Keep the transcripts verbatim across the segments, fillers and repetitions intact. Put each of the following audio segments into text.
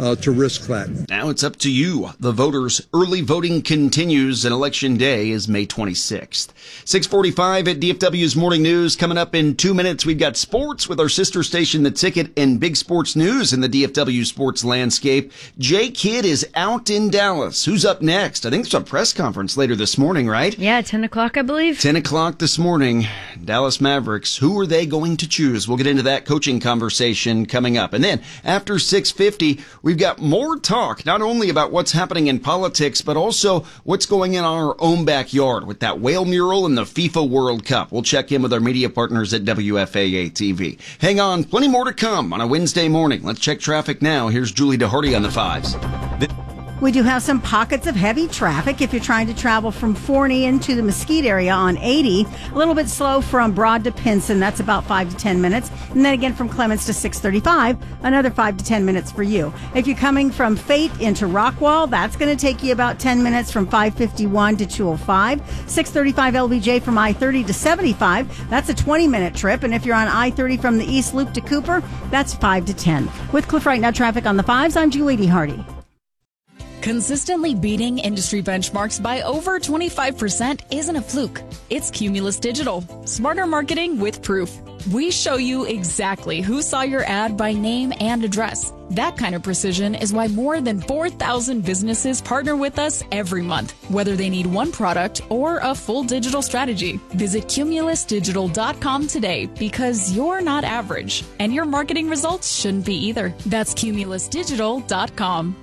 uh, to risk that. Now it's up to you. The voters' early voting continues, and Election Day is May twenty-sixth. six forty-five at D F W's Morning News. Coming up in two minutes, we've got sports with our sister station, The Ticket, and big sports news in the D F W sports landscape. Jay Kidd is out in Dallas. Who's up next? I think there's a press conference later this morning, right? Yeah, ten o'clock, I believe. ten o'clock this morning. Dallas Mavericks. Who are they going to choose? We'll get into that coaching conversation coming up. And then after six fifty, we've got more talk, not only about what's happening in politics, but also what's going in our own backyard with that whale mural and the FIFA World Cup. We'll check in with our media partners at W F A A T V. Hang on, plenty more to come on a Wednesday morning. Let's check traffic now. Here's Julie DeHardy on the fives. We do have some pockets of heavy traffic if you're trying to travel from Forney into the Mesquite area on eighty. A little bit slow from Broad to Pinson. That's about five to ten minutes. And then again from Clements to six thirty-five, another five to ten minutes for you. If you're coming from Fate into Rockwall, that's going to take you about ten minutes from five fifty-one to two oh five. six thirty-five L B J from I thirty to seventy-five. That's a twenty minute trip. And if you're on I thirty from the East Loop to Cooper, that's five to ten. With Cliff Right Now traffic on the fives, I'm Julie DeHardy. Consistently beating industry benchmarks by over twenty-five percent isn't a fluke. It's Cumulus Digital. Smarter marketing with proof. We show you exactly who saw your ad by name and address. That kind of precision is why more than four thousand businesses partner with us every month, whether they need one product or a full digital strategy. Visit cumulus digital dot com today because you're not average, and your marketing results shouldn't be either. That's cumulus digital dot com.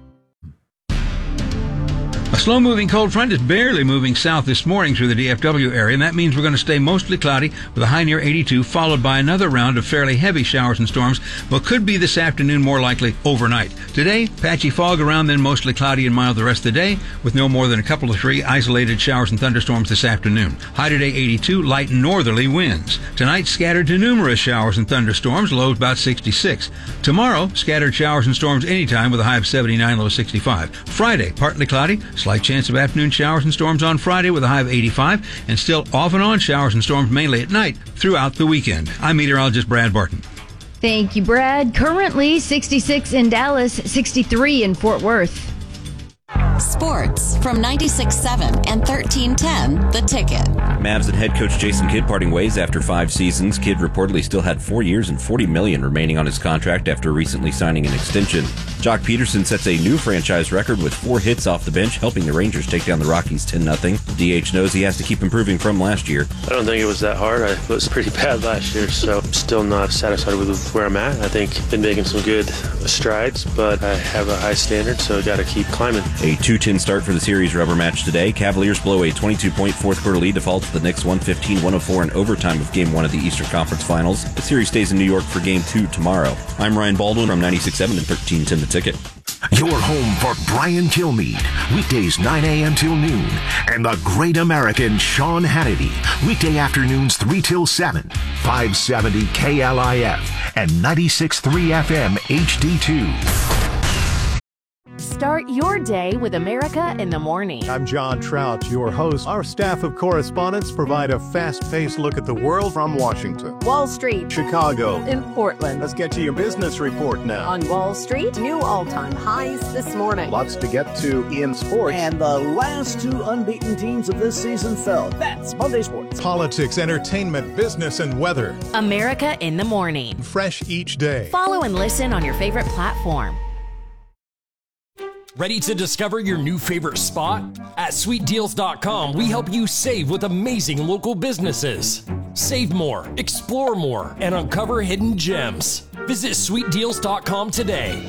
A slow-moving cold front is barely moving south this morning through the D F W area, and that means we're going to stay mostly cloudy with a high near eighty-two, followed by another round of fairly heavy showers and storms, but could be this afternoon more likely overnight. Today, patchy fog around, then mostly cloudy and mild the rest of the day, with no more than a couple of three isolated showers and thunderstorms this afternoon. High today eighty-two, light northerly winds. Tonight, scattered to numerous showers and thunderstorms, low about sixty-six. Tomorrow, scattered showers and storms anytime with a high of seventy-nine, low sixty-five. Friday, partly cloudy, slight chance of afternoon showers and storms on Friday with a high of eighty-five, and still off and on showers and storms mainly at night throughout the weekend. I'm meteorologist Brad Barton. Thank you, Brad. Currently sixty-six in Dallas, sixty-three in Fort Worth. Sports from ninety-six point seven and thirteen ten The Ticket. Mavs and head coach Jason Kidd parting ways after five seasons. Kidd reportedly still had four years and forty million dollars remaining on his contract after recently signing an extension. Jock Peterson sets a new franchise record with four hits off the bench, helping the Rangers take down the Rockies ten nothing. D H knows he has to keep improving from last year. I don't think it was that hard. I was pretty bad last year, so I'm still not satisfied with where I'm at. I think I've been making some good strides, but I have a high standard, so I got to keep climbing. A two ten start for the series rubber match today. Cavaliers blow a twenty-two point fourth quarter lead to fall to the Knicks one fifteen one oh four in overtime of Game one of the Eastern Conference Finals. The series stays in New York for Game two tomorrow. I'm Ryan Baldwin from ninety-six point seven and thirteen ten The Ticket. Your home for Brian Kilmeade, weekdays nine a.m. till noon, and the great American Sean Hannity, weekday afternoons three till seven, five seventy K L I F and ninety-six point three F M H D two. Start your day with America in the Morning. I'm John Trout, your host. Our staff of correspondents provide a fast-paced look at the world from Washington, Wall Street, Chicago, in Portland. Let's get to your business report now. On Wall Street, new all-time highs this morning. Lots to get to in sports. And the last two unbeaten teams of this season fell. That's Monday Sports. Politics, entertainment, business, and weather. America in the Morning. Fresh each day. Follow and listen on your favorite platform. Ready to discover your new favorite spot? At sweet deals dot com, we help you save with amazing local businesses. Save more, explore more, and uncover hidden gems. Visit sweet deals dot com today.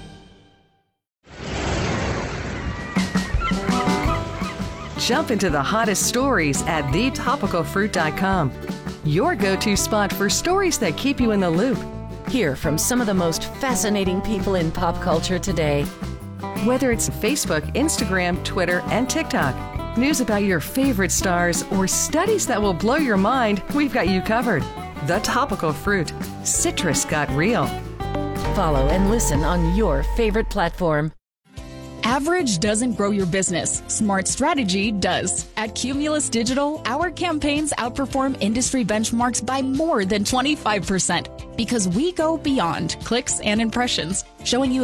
Jump into the hottest stories at the topical fruit dot com. Your go-to spot for stories that keep you in the loop. Hear from some of the most fascinating people in pop culture today. Whether it's Facebook, Instagram, Twitter, and TikTok, news about your favorite stars, or studies that will blow your mind, we've got you covered. The Topical Fruit. Citrus got real. Follow and listen on your favorite platform. Average doesn't grow your business. Smart strategy does. At Cumulus Digital, our campaigns outperform industry benchmarks by more than twenty-five percent because we go beyond clicks and impressions, showing you exactly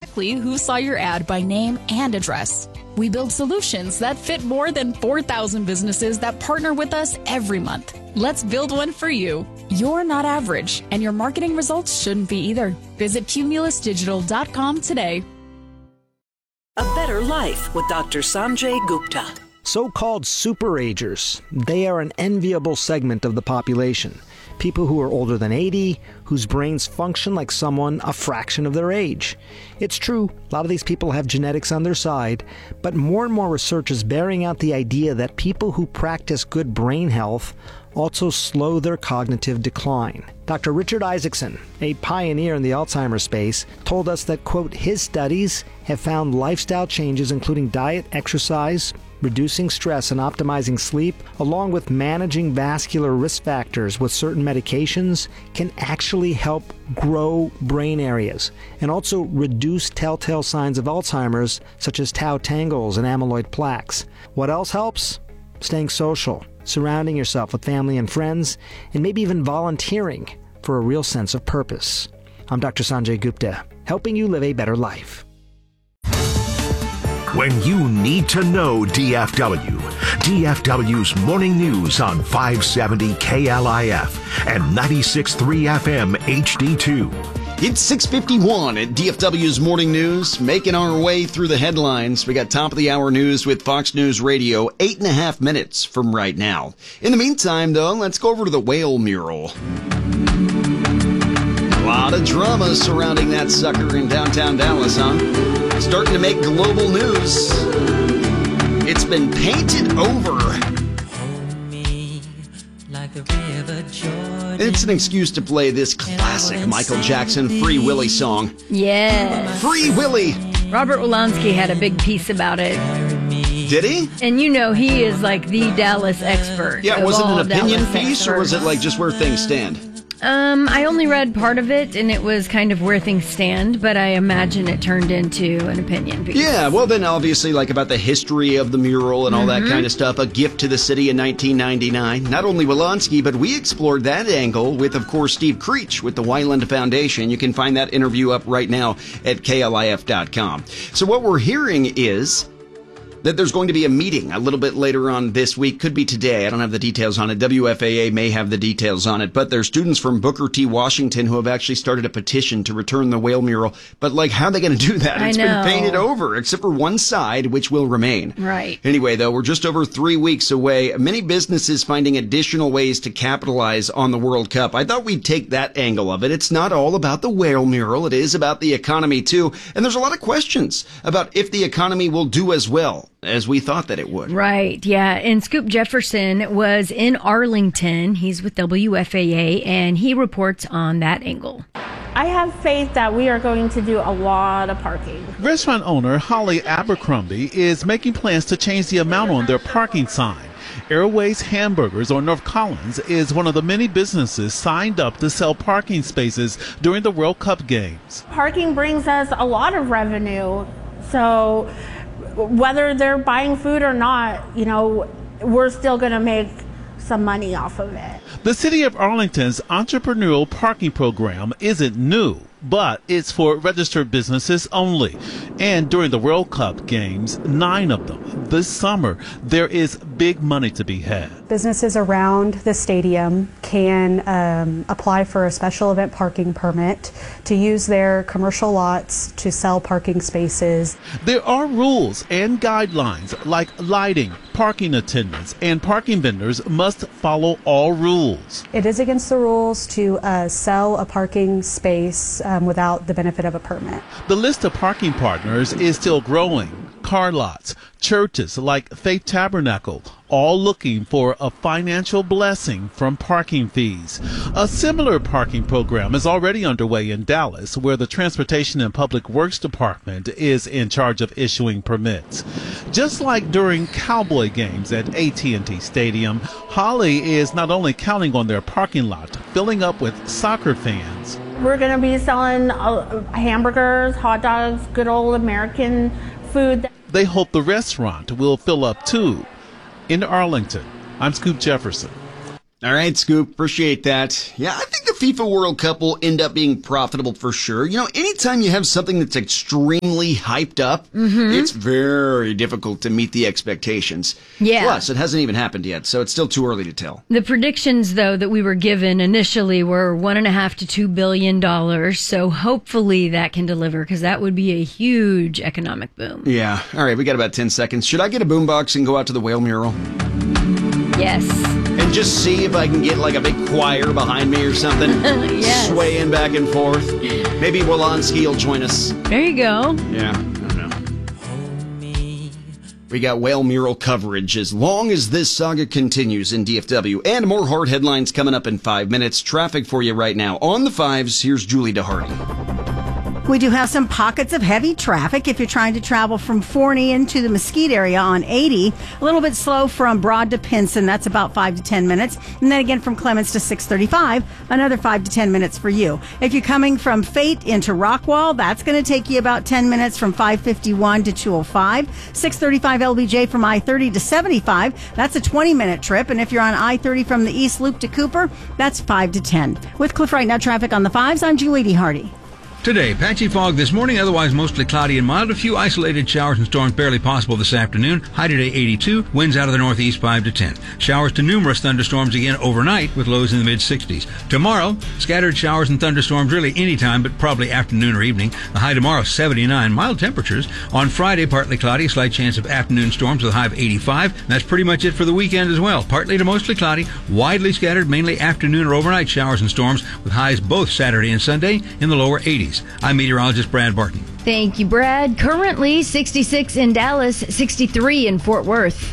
exactly who saw your ad by name and address. We build solutions that fit more than four thousand businesses that partner with us every month. Let's build one for you. You're not average, and your marketing results shouldn't be either. Visit cumulus digital dot com today. A Better Life with Doctor Sanjay Gupta. So-called superagers. They are an enviable segment of the population. People who are older than eighty, whose brains function like someone a fraction of their age. It's true, a lot of these people have genetics on their side, but more and more research is bearing out the idea that people who practice good brain health also slow their cognitive decline. Doctor Richard Isaacson, a pioneer in the Alzheimer's space, told us that, quote, his studies have found lifestyle changes including diet, exercise, reducing stress and optimizing sleep, along with managing vascular risk factors with certain medications, can actually help grow brain areas and also reduce telltale signs of Alzheimer's, such as tau tangles and amyloid plaques. What else helps? Staying social, surrounding yourself with family and friends, and maybe even volunteering for a real sense of purpose. I'm Doctor Sanjay Gupta, helping you live a better life. When you need to know D F W, D F W's Morning News on five seventy K L I F and ninety-six point three F M H D two. It's six fifty-one at D F W's Morning News, making our way through the headlines. We got top of the hour news with Fox News Radio, eight and a half minutes from right now. In the meantime, though, let's go over to the whale mural. A lot of drama surrounding that sucker in downtown Dallas, huh? Starting to make global news. It's been painted over. It's an excuse to play this classic Michael Jackson Free Willy song. Yeah. Free Willy. Robert Wolanski had a big piece about it. Did he? And you know, he is like the Dallas expert. Yeah, was it an opinion Dallas piece or was it like just where things stand? Um, I only read part of it, and it was kind of where things stand, but I imagine it turned into an opinion piece. Yeah, well then obviously like about the history of the mural and all Mm-hmm. that kind of stuff, a gift to the city in nineteen ninety-nine. Not only Wolanski, but we explored that angle with, of course, Steve Creech with the Weiland Foundation. You can find that interview up right now at K L I F dot com. So what we're hearing is that there's going to be a meeting a little bit later on this week. Could be today. I don't have the details on it. W F A A may have the details on it. But there's students from Booker T. Washington who have actually started a petition to return the whale mural. But, like, how are they going to do that? I It's know. been painted over, except for one side, which will remain. Right. Anyway, though, we're just over three weeks away. Many businesses finding additional ways to capitalize on the World Cup. I thought we'd take that angle of it. It's not all about the whale mural. It is about the economy, too. And there's a lot of questions about if the economy will do as well as we thought that it would. Right, yeah. And Scoop Jefferson was in Arlington. He's with W F A A, and he reports on that angle. I have faith that we are going to do a lot of parking. Restaurant owner Holly Abercrombie is making plans to change the amount on their parking sign. Airways Hamburgers on North Collins is one of the many businesses signed up to sell parking spaces during the World Cup games. Parking brings us a lot of revenue, so whether they're buying food or not, you know, we're still going to make some money off of it. The City of Arlington's entrepreneurial parking program isn't new, but it's for registered businesses only. And during the World Cup games, nine of them this summer, there is big money to be had. Businesses around the stadium can um, apply for a special event parking permit to use their commercial lots to sell parking spaces. There are rules and guidelines like lighting, parking attendants, and parking vendors must follow all rules. It is against the rules to uh, sell a parking space um, without the benefit of a permit. The list of parking partners is still growing. Car lots, churches like Faith Tabernacle, all looking for a financial blessing from parking fees. A similar parking program is already underway in Dallas, where the Transportation and Public Works Department is in charge of issuing permits. Just like during Cowboy games at A T and T Stadium, Holly is not only counting on their parking lot filling up with soccer fans. We're going to be selling uh, hamburgers, hot dogs, good old American food. They hope the restaurant will fill up too. In Arlington, I'm Scoop Jefferson. All right, Scoop. Appreciate that. Yeah, I think the FIFA World Cup will end up being profitable for sure. You know, anytime you have something that's extremely hyped up, Mhm. it's very difficult to meet the expectations. Yeah. Plus, it hasn't even happened yet, so it's still too early to tell. The predictions, though, that we were given initially were one and a half to two billion dollars. So hopefully that can deliver, because that would be a huge economic boom. Yeah. All right, we got about ten seconds. Should I get a boombox and go out to the whale mural? Yes. And just see if I can get like a big choir behind me or something. Yes. Swaying back and forth. Maybe Wolanski will join us. There you go. Yeah, I don't know. We got whale mural coverage as long as this saga continues in D F W. And more hard headlines coming up in five minutes. Traffic for you right now. On the fives, here's Julie DeHardy. We do have some pockets of heavy traffic if you're trying to travel from Forney into the Mesquite area on eighty. A little bit slow from Broad to Pinson. That's about five to ten minutes. And then again from Clements to six thirty-five, another five to ten minutes for you. If you're coming from Fate into Rockwall, that's going to take you about ten minutes from five fifty-one to two oh five. six thirty-five L B J from I thirty to seventy-five. That's a twenty minute trip. And if you're on I thirty from the East Loop to Cooper, that's five to ten. With Cliff Right Now traffic on the fives, I'm Julie DeHardy. Today, patchy fog this morning, otherwise mostly cloudy and mild. A few isolated showers and storms barely possible this afternoon. High today eighty-two, winds out of the northeast five to ten. Showers to numerous thunderstorms again overnight with lows in the mid sixties. Tomorrow, scattered showers and thunderstorms really anytime, but probably afternoon or evening. The high tomorrow seventy-nine, mild temperatures. On Friday, partly cloudy, slight chance of afternoon storms with a high of eighty-five. And that's pretty much it for the weekend as well. Partly to mostly cloudy, widely scattered, mainly afternoon or overnight showers and storms with highs both Saturday and Sunday in the lower eighties. I'm meteorologist Brad Barton. Thank you, Brad. Currently sixty-six in Dallas, sixty-three in Fort Worth.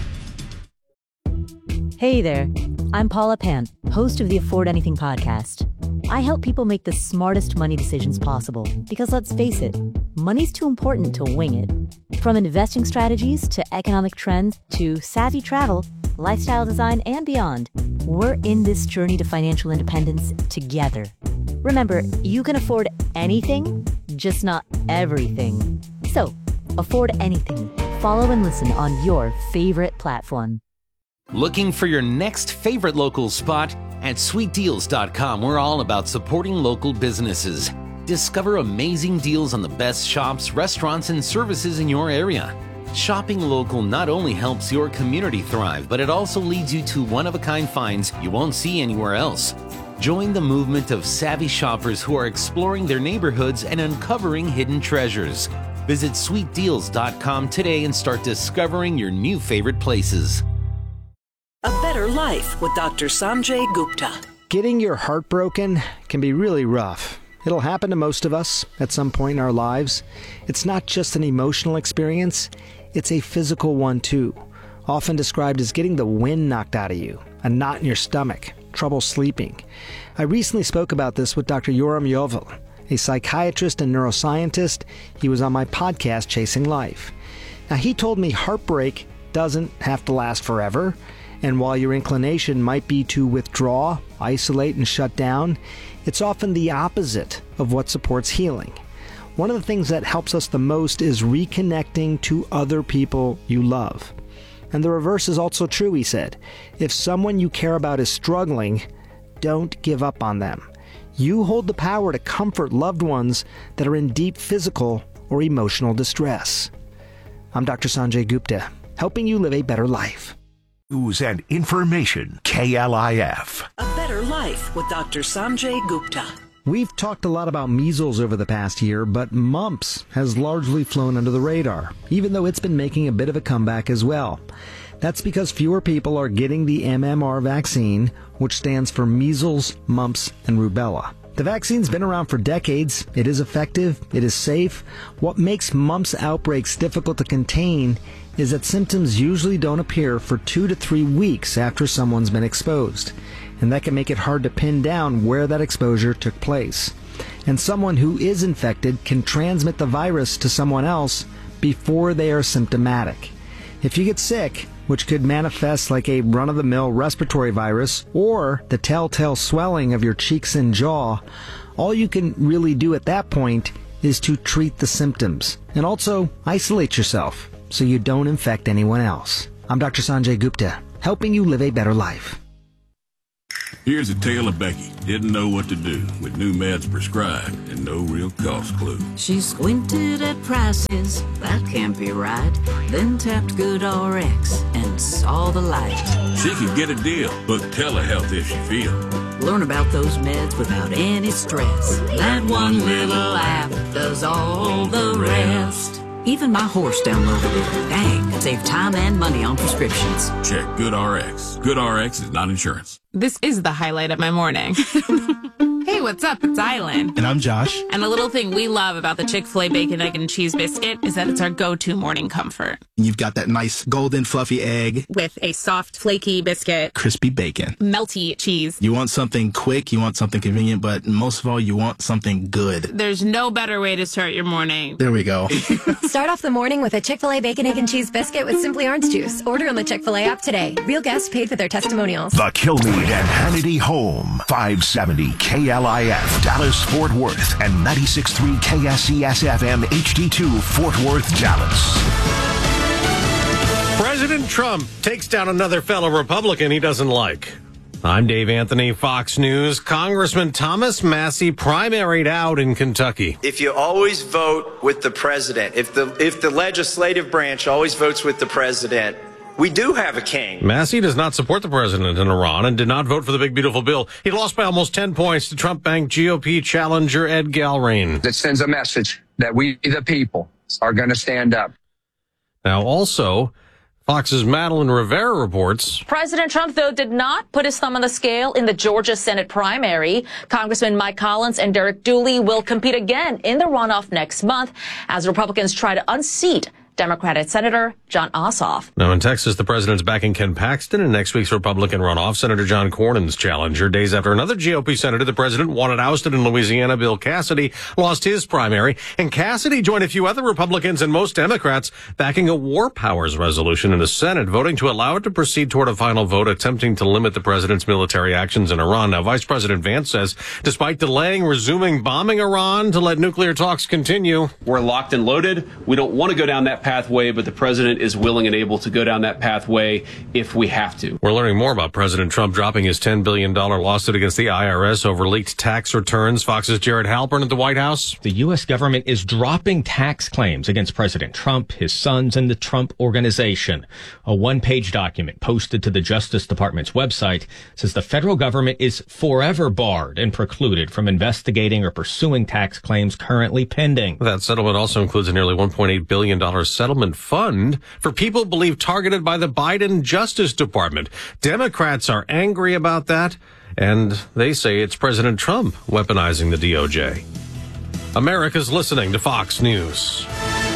Hey there, I'm Paula Pant, host of the Afford Anything podcast. I help people make the smartest money decisions possible because, let's face it, money's too important to wing it. From investing strategies to economic trends to savvy travel, lifestyle design, and beyond, we're in this journey to financial independence together. Remember, you can afford anything, just not everything. So, afford anything. Follow and listen on your favorite platform. Looking for your next favorite local spot? At sweet deals dot com, we're all about supporting local businesses. Discover amazing deals on the best shops, restaurants, and services in your area. Shopping local not only helps your community thrive, but it also leads you to one-of-a-kind finds you won't see anywhere else. Join the movement of savvy shoppers who are exploring their neighborhoods and uncovering hidden treasures. Visit sweet deals dot com today and start discovering your new favorite places. A Better Life with Doctor Sanjay Gupta. Getting your heart broken can be really rough. It'll happen to most of us at some point in our lives. It's not just an emotional experience, it's a physical one too. Often described as getting the wind knocked out of you, a knot in your stomach, trouble sleeping. I recently spoke about this with Doctor Yoram Yovel, a psychiatrist and neuroscientist. He was on my podcast, Chasing Life. Now, he told me heartbreak doesn't have to last forever, and while your inclination might be to withdraw, isolate, and shut down, it's often the opposite of what supports healing. One of the things that helps us the most is reconnecting to other people you love. And the reverse is also true, he said. If someone you care about is struggling, don't give up on them. You hold the power to comfort loved ones that are in deep physical or emotional distress. I'm Doctor Sanjay Gupta, helping you live a better life. News and information, K L I F. A Better Life with Doctor Sanjay Gupta. We've talked a lot about measles over the past year, but mumps has largely flown under the radar, even though it's been making a bit of a comeback as well. That's because fewer people are getting the M M R vaccine, which stands for measles, mumps, and rubella. The vaccine's been around for decades. It is effective. It is safe. What makes mumps outbreaks difficult to contain is that symptoms usually don't appear for two to three weeks after someone's been exposed. And that can make it hard to pin down where that exposure took place. And someone who is infected can transmit the virus to someone else before they are symptomatic. If you get sick, which could manifest like a run-of-the-mill respiratory virus or the telltale swelling of your cheeks and jaw, all you can really do at that point is to treat the symptoms and also isolate yourself so you don't infect anyone else. I'm Doctor Sanjay Gupta, helping you live a better life. Here's a tale of Becky. Didn't know what to do with new meds prescribed and no real cost clue. She squinted at prices, that can't be right. Then tapped GoodRx and saw the light. She could get a deal, book telehealth if she feels. Learn about those meds without any stress. That one little app does all the rest. Even my horse downloaded it. Dang, save time and money on prescriptions. Check GoodRx. GoodRx is not insurance. This is the highlight of my morning. Hey, what's up? It's Island. And I'm Josh. And the little thing we love about the Chick-fil-A Bacon, Egg, and Cheese Biscuit is that it's our go-to morning comfort. You've got that nice golden fluffy egg. With a soft, flaky biscuit. Crispy bacon. Melty cheese. You want something quick, you want something convenient, but most of all, you want something good. There's no better way to start your morning. There we go. Start off the morning with a Chick-fil-A Bacon, Egg, and Cheese Biscuit with Simply Orange Juice. Order on the Chick-fil-A app today. Real guests paid for their testimonials. The Kilmeade and Hannity Home. five seventy K L I F, Dallas, Fort Worth, and ninety-six point three K S E S F M H D two, Fort Worth, Dallas. President Trump takes down another fellow Republican he doesn't like. I'm Dave Anthony, Fox News. Congressman Thomas Massie primaried out in Kentucky. If you always vote with the president, if the if the legislative branch always votes with the president, we do have a king. Massie does not support the president in Iran and did not vote for the big, beautiful bill. He lost by almost ten points to Trump-banked G O P challenger Ed Galrain. That sends a message that we, the people, are going to stand up. Now, also, Fox's Madeline Rivera reports. President Trump, though, did not put his thumb on the scale in the Georgia Senate primary. Congressman Mike Collins and Derek Dooley will compete again in the runoff next month as Republicans try to unseat Democratic Senator John Ossoff. Now in Texas, the president's backing Ken Paxton in next week's Republican runoff. Senator John Cornyn's challenger. Days after another G O P senator the president wanted ousted in Louisiana, Bill Cassidy, lost his primary. And Cassidy joined a few other Republicans and most Democrats backing a war powers resolution in the Senate, voting to allow it to proceed toward a final vote attempting to limit the president's military actions in Iran. Now, Vice President Vance says, despite delaying resuming bombing Iran to let nuclear talks continue. We're locked and loaded. We don't want to go down that pathway, but the president is willing and able to go down that pathway if we have to. We're learning more about President Trump dropping his ten billion dollars lawsuit against the I R S over leaked tax returns. Fox's Jared Halpern at the White House. The U S government is dropping tax claims against President Trump, his sons, and the Trump Organization. A one-page document posted to the Justice Department's website says the federal government is forever barred and precluded from investigating or pursuing tax claims currently pending. That settlement also includes a nearly one point eight billion dollars settlement fund for people believed targeted by the Biden Justice Department. Democrats are angry about that, and they say it's President Trump weaponizing the D O J. America's listening to Fox News.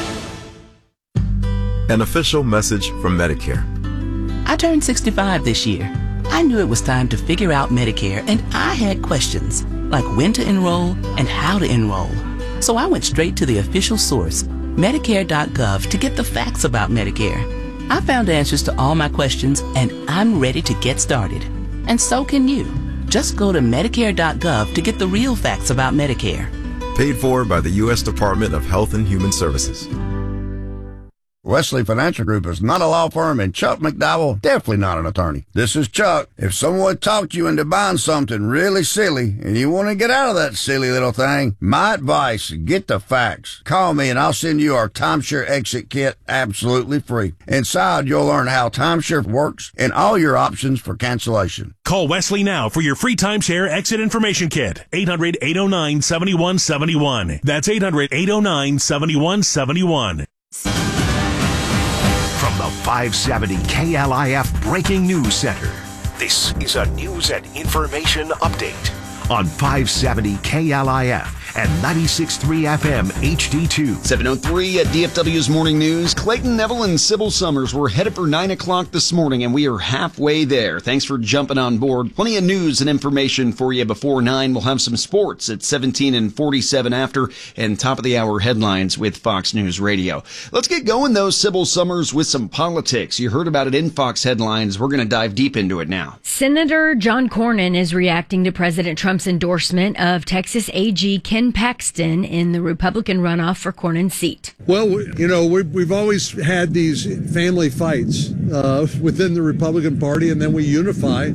An official message from Medicare. I turned sixty-five this year. I knew it was time to figure out Medicare, and I had questions, like when to enroll and how to enroll. So I went straight to the official source, Medicare dot gov, to get the facts about Medicare. I found answers to all my questions, and I'm ready to get started. And so can you. Just go to Medicare dot gov to get the real facts about Medicare. Paid for by the U S Department of Health and Human Services. Wesley Financial Group is not a law firm, and Chuck McDowell definitely not an attorney. This is Chuck. If someone talked you into buying something really silly and you want to get out of that silly little thing, my advice, get the facts. Call me and I'll send you our timeshare exit kit absolutely free. Inside, you'll learn how timeshare works and all your options for cancellation. Call Wesley now for your free timeshare exit information kit. eight hundred, eight oh nine, seven one seven one. That's eight hundred, eight oh nine, seven one seven one. From the five seventy K L I F Breaking News Center, this is a news and information update on five seventy K L I F and ninety-six point three F M H D two. seven oh three at D F W's Morning News. Clayton Neville and Sybil Summers were headed for nine o'clock this morning, and we are halfway there. Thanks for jumping on board. Plenty of news and information for you before nine. We'll have some sports at seventeen and forty-seven after, and top of the hour headlines with Fox News Radio. Let's get going, though, Sybil Summers, with some politics. You heard about it in Fox headlines. We're going to dive deep into it now. Senator John Cornyn is reacting to President Trump's endorsement of Texas A G Ken Paxton in the Republican runoff for Cornyn's seat. Well, you know, we've always had these family fights uh, within the Republican Party, and then we unify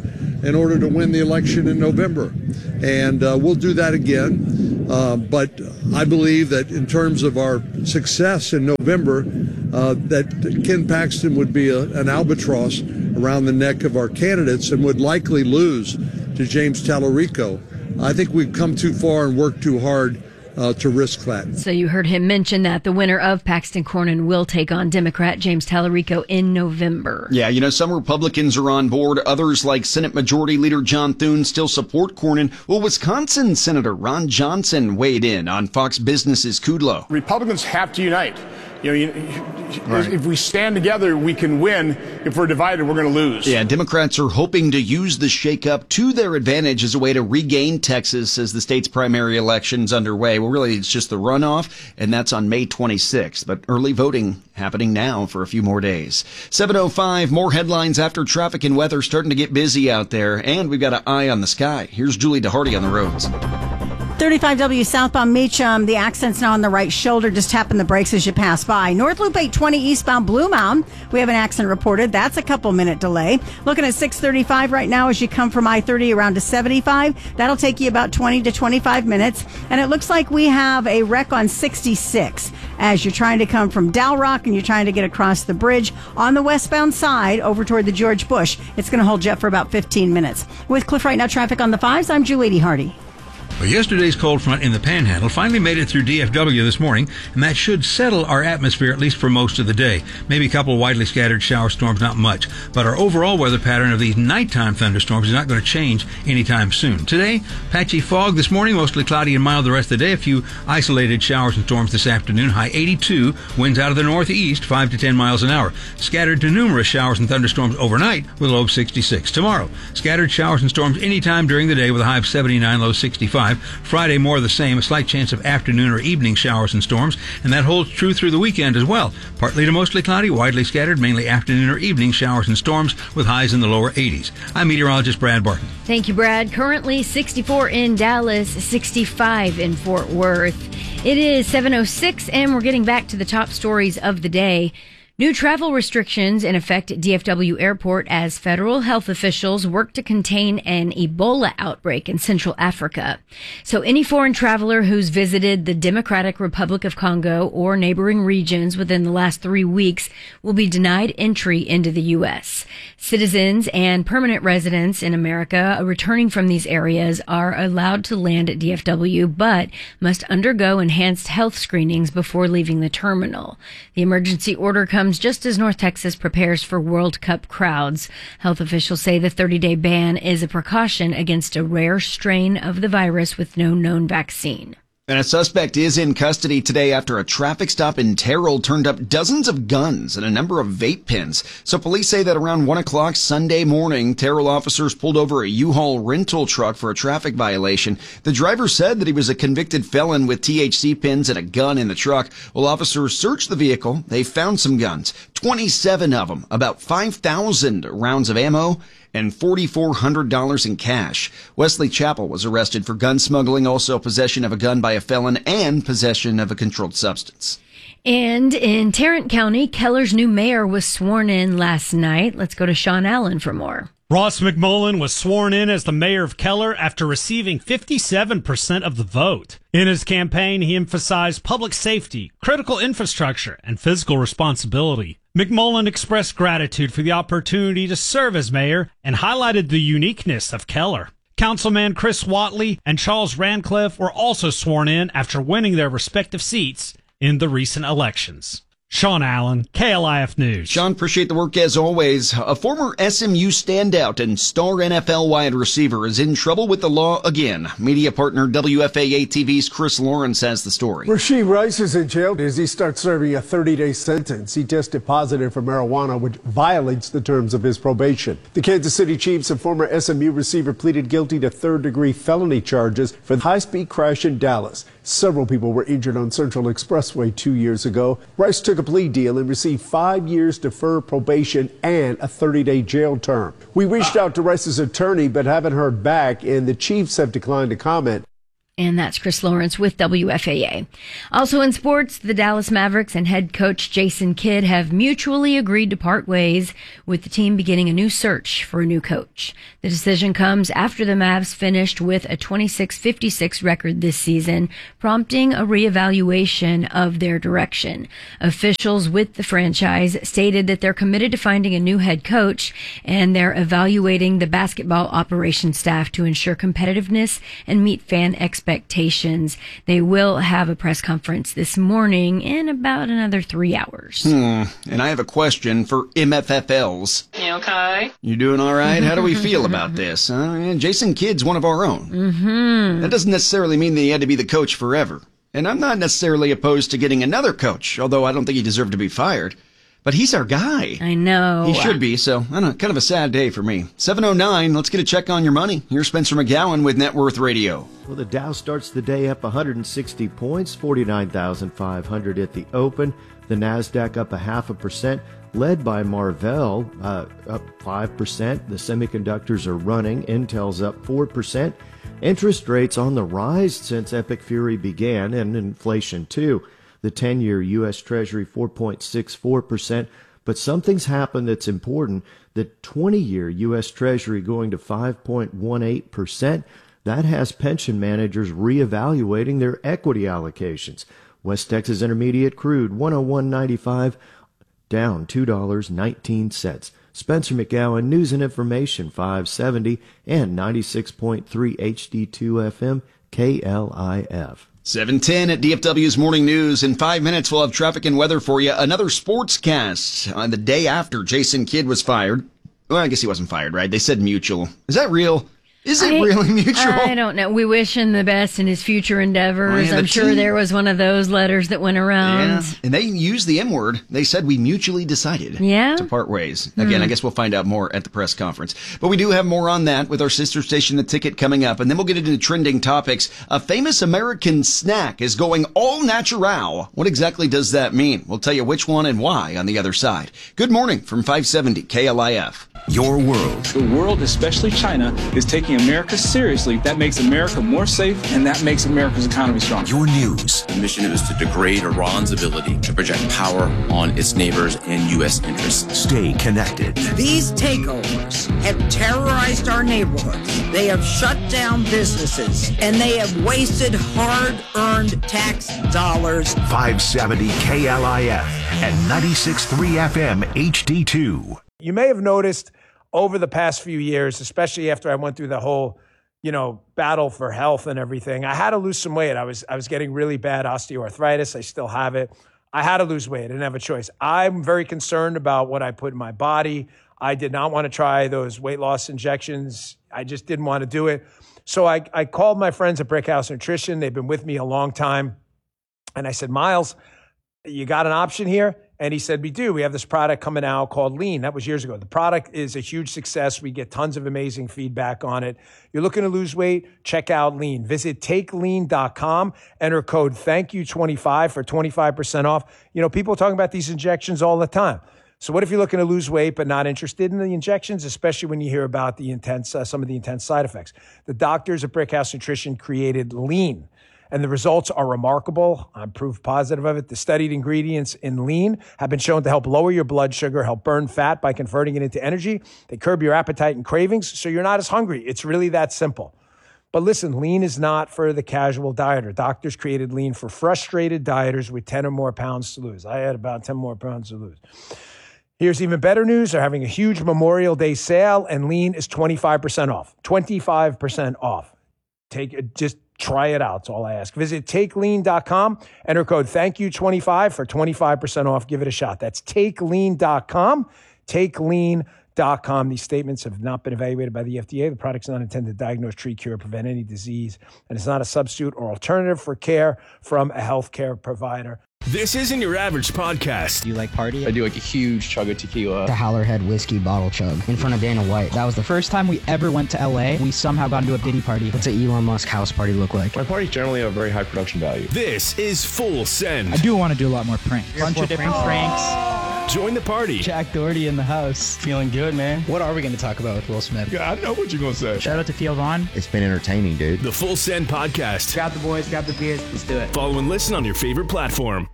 in order to win the election in November. And uh, we'll do that again. Uh, but I believe that in terms of our success in November, uh, that Ken Paxton would be a, an albatross around the neck of our candidates and would likely lose to James Tallarico. I think we've come too far and worked too hard Uh, to risk that. So you heard him mention that the winner of Paxton Cornyn will take on Democrat James Tallarico in November. Yeah, you know, some Republicans are on board. Others, like Senate Majority Leader John Thune, still support Cornyn. Well, Wisconsin Senator Ron Johnson weighed in on Fox Business's Kudlow. Republicans have to unite. You know, you, Right. if we stand together, we can win. If we're divided, we're going to lose. Yeah, Democrats are hoping to use the shakeup to their advantage as a way to regain Texas as the state's primary election's underway. Well, really, it's just the runoff, and that's on May twenty-sixth. But early voting happening now for a few more days. seven oh five, more headlines after traffic and weather starting to get busy out there. And we've got an eye on the sky. Here's Julie DeHardy on the roads. thirty-five W southbound Meacham, the accent's now on the right shoulder. Just tapping the brakes as you pass by. North Loop eight twenty eastbound Blue Mound. We have an accident reported. That's a couple minute delay. Looking at six thirty-five right now as you come from I thirty around to seventy-five. That'll take you about twenty to twenty-five minutes. And it looks like we have a wreck on sixty-six as you're trying to come from Dow Rock and you're trying to get across the bridge on the westbound side over toward the George Bush. It's going to hold you up for about fifteen minutes. With Cliff Right Now traffic on the fives, I'm Julie Hardy. Well, yesterday's cold front in the Panhandle finally made it through D F W this morning, and that should settle our atmosphere at least for most of the day. Maybe a couple of widely scattered shower storms, not much. But our overall weather pattern of these nighttime thunderstorms is not going to change anytime soon. Today, patchy fog this morning, mostly cloudy and mild the rest of the day. A few isolated showers and storms this afternoon. High eighty-two, winds out of the northeast, five to ten miles an hour. Scattered to numerous showers and thunderstorms overnight with a low of sixty-six. Tomorrow, scattered showers and storms anytime during the day with a high of seventy-nine, low sixty-five. Friday, more of the same, a slight chance of afternoon or evening showers and storms, and that holds true through the weekend as well. Partly to mostly cloudy, widely scattered, mainly afternoon or evening showers and storms with highs in the lower eighties. I'm meteorologist Brad Barton. Thank you, Brad. Currently sixty-four in Dallas, sixty-five in Fort Worth. It is seven oh six, and we're getting back to the top stories of the day. New travel restrictions in effect at D F W Airport as federal health officials work to contain an Ebola outbreak in Central Africa. So any foreign traveler who's visited the Democratic Republic of Congo or neighboring regions within the last three weeks will be denied entry into the U S. Citizens and permanent residents in America returning from these areas are allowed to land at D F W, but must undergo enhanced health screenings before leaving the terminal. The emergency order comes just as North Texas prepares for World Cup crowds. Health officials say the thirty-day ban is a precaution against a rare strain of the virus with no known vaccine. And a suspect is in custody today after a traffic stop in Terrell turned up dozens of guns and a number of vape pens. So police say that around one o'clock Sunday morning, Terrell officers pulled over a U-Haul rental truck for a traffic violation. The driver said that he was a convicted felon with T H C pens and a gun in the truck. While officers searched the vehicle, they found some guns, twenty-seven of them, about five thousand rounds of ammo, and four thousand four hundred dollars in cash. Wesley Chappell was arrested for gun smuggling, also possession of a gun by a felon, and possession of a controlled substance. And in Tarrant County, Keller's new mayor was sworn in last night. Let's go to Sean Allen for more. Ross McMullen was sworn in as the mayor of Keller after receiving fifty-seven percent of the vote. In his campaign, he emphasized public safety, critical infrastructure, and fiscal responsibility. McMullen expressed gratitude for the opportunity to serve as mayor and highlighted the uniqueness of Keller. Councilman Chris Watley and Charles Radcliffe were also sworn in after winning their respective seats in the recent elections. Sean Allen, K L I F News. Sean, appreciate the work as always. A former S M U standout and star N F L wide receiver is in trouble with the law again. Media partner W F A A T V's Chris Lawrence has the story. Rashee Rice is in jail as he starts serving a thirty-day sentence. He tested positive for marijuana, which violates the terms of his probation. The Kansas City Chiefs and former S M U receiver pleaded guilty to third-degree felony charges for the high-speed crash in Dallas. Several people were injured on Central Expressway two years ago. Rice took a plea deal and received five years deferred probation and a thirty-day jail term. We reached out to Rice's attorney but haven't heard back, and the Chiefs have declined to comment. And that's Chris Lawrence with W F A A. Also in sports, the Dallas Mavericks and head coach Jason Kidd have mutually agreed to part ways, with the team beginning a new search for a new coach. The decision comes after the Mavs finished with a twenty-six fifty-six record this season, prompting a reevaluation of their direction. Officials with the franchise stated that they're committed to finding a new head coach, and they're evaluating the basketball operations staff to ensure competitiveness and meet fan expectations. expectations. They will have a press conference this morning in about another three hours. Hmm. And I have a question for M F F Ls. You okay? You doing all right? How do we feel about this? Uh, Jason Kidd's one of our own. Mm-hmm. That doesn't necessarily mean that he had to be the coach forever. And I'm not necessarily opposed to getting another coach, although I don't think he deserved to be fired. But he's our guy. I know. He should be, so I don't know, kind of a sad day for me. seven oh nine, let's get a check on your money. Here's Spencer McGowan with Net Worth Radio. Well, the Dow starts the day up one hundred sixty points, forty-nine thousand five hundred at the open. The NASDAQ up a half a percent, led by Marvell, uh, up five percent. The semiconductors are running. Intel's up four percent. Interest rates on the rise since Epic Fury began, and inflation too. The ten-year U S Treasury four point six four percent, but something's happened that's important. The twenty-year U S Treasury going to five point one eight percent. That has pension managers reevaluating their equity allocations. West Texas Intermediate crude one oh one ninety-five, down two dollars and nineteen cents. Spencer McGowan, News and Information five seventy and ninety-six point three H D two F M K L I F. seven ten at D F W's Morning News. In five minutes, we'll have traffic and weather for you. Another sportscast on the day after Jason Kidd was fired. Well, I guess he wasn't fired, right? They said mutual. Is that real? Is it I, really mutual? I don't know. We wish him the best in his future endeavors. Oh, yeah, I'm sure team. there was one of those letters that went around. Yeah, and they used the M word. They said we mutually decided yeah? to part ways. Again, hmm. I guess we'll find out more at the press conference. But we do have more on that with our sister station, The Ticket, coming up. And then we'll get into trending topics. A famous American snack is going all natural. What exactly does that mean? We'll tell you which one and why on the other side. Good morning from five seventy K L I F. Your world. The world, especially China, is taking America seriously. That makes America more safe, and that makes America's economy stronger. Your news. The mission is to degrade Iran's ability to project power on its neighbors and U S interests. Stay connected. These takeovers have terrorized our neighborhoods. They have shut down businesses, and they have wasted hard-earned tax dollars. five seventy K L I F and ninety-six point three F M H D two. You may have noticed over the past few years, especially after I went through the whole, you know, battle for health and everything, I had to lose some weight. I was I was getting really bad osteoarthritis. I still have it. I had to lose weight. I didn't have a choice. I'm very concerned about what I put in my body. I did not want to try those weight loss injections. I just didn't want to do it. So I, I called my friends at Brickhouse Nutrition. They've been with me a long time. And I said, Miles, you got an option here? And he said, we do. We have this product coming out called Lean. That was years ago. The product is a huge success. We get tons of amazing feedback on it. You're looking to lose weight? Check out Lean. Visit take lean dot com. Enter code thank you twenty-five for twenty-five percent off. You know, people are talking about these injections all the time. So what if you're looking to lose weight but not interested in the injections, especially when you hear about the intense, uh, some of the intense side effects? The doctors at Brickhouse Nutrition created Lean. And the results are remarkable. I'm proof positive of it. The studied ingredients in Lean have been shown to help lower your blood sugar, help burn fat by converting it into energy. They curb your appetite and cravings, so you're not as hungry. It's really that simple. But listen, Lean is not for the casual dieter. Doctors created Lean for frustrated dieters with ten or more pounds to lose. I had about ten more pounds to lose. Here's even better news. They're having a huge Memorial Day sale, and Lean is twenty-five percent off. twenty-five percent off. Take it, just try it out. That's all I ask. Visit take lean dot com. Enter code thank you twenty-five for twenty-five percent off. Give it a shot. That's take lean dot com. take lean dot com. These statements have not been evaluated by the F D A. The product's not intended to diagnose, treat, cure, prevent any disease, and it's not a substitute or alternative for care from a healthcare provider. This isn't your average podcast. Do you like party? I do like a huge chug of tequila. The Howlerhead whiskey bottle chug in front of Dana White. That was the first time we ever went to L A. We somehow got into a Diddy party. What's an Elon Musk house party look like? My parties generally have very high production value. This is Full Send. I do want to do a lot more pranks. A bunch of different pranks. Join the party. Jack Doherty in the house. Feeling good, man. What are we going to talk about with Will Smith? Yeah, I know what you're going to say. Shout out to Theo Vaughn. It's been entertaining, dude. The Full Send Podcast. Grab the boys, grab the beers. Let's do it. Follow and listen on your favorite platform.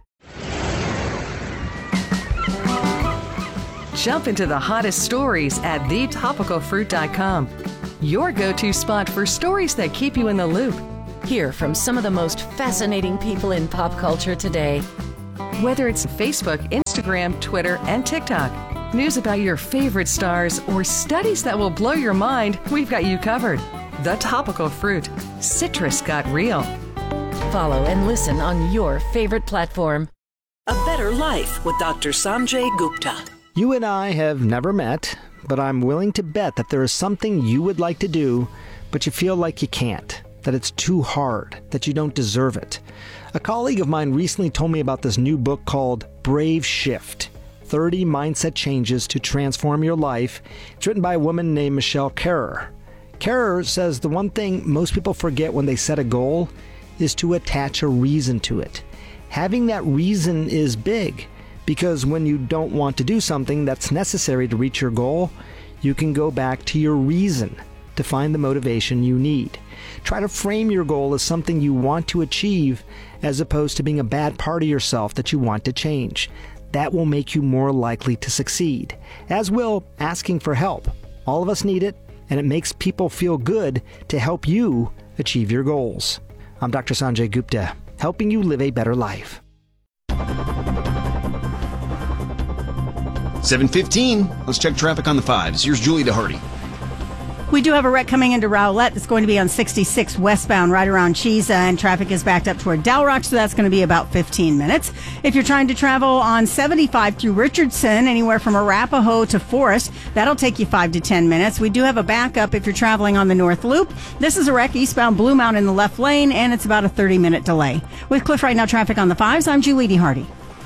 Jump into the hottest stories at the topical fruit dot com. Your go-to spot for stories that keep you in the loop. Hear from some of the most fascinating people in pop culture today. Whether it's Facebook, Instagram, Twitter, and TikTok, news about your favorite stars, or studies that will blow your mind, we've got you covered. The Topical Fruit. Citrus got real. Follow and listen on your favorite platform. A Better Life with Doctor Sanjay Gupta. You and I have never met, but I'm willing to bet that there is something you would like to do, but you feel like you can't, that it's too hard, that you don't deserve it. A colleague of mine recently told me about this new book called Brave Shift, thirty Mindset Changes to Transform Your Life. It's written by a woman named Michelle Kerrer. Kerrer says the one thing most people forget when they set a goal is to attach a reason to it. Having that reason is big, because when you don't want to do something that's necessary to reach your goal, you can go back to your reason to find the motivation you need. Try to frame your goal as something you want to achieve as opposed to being a bad part of yourself that you want to change. That will make you more likely to succeed, as will asking for help. All of us need it, and it makes people feel good to help you achieve your goals. I'm Doctor Sanjay Gupta, helping you live a better life. seven fifteen. Let's check traffic on the fives. Here's Julie DeHardy. We do have a wreck coming into Rowlett. It's going to be on sixty-six westbound right around Cheesa, and traffic is backed up toward Dalrock, so that's going to be about fifteen minutes. If you're trying to travel on seventy-five through Richardson, anywhere from Arapahoe to Forest, that'll take you five to ten minutes. We do have a backup if you're traveling on the North Loop. This is a wreck eastbound Blue Mountain in the left lane, and it's about a thirty-minute delay. With Cliff Right Now traffic on the fives, I'm Julie DeHardy.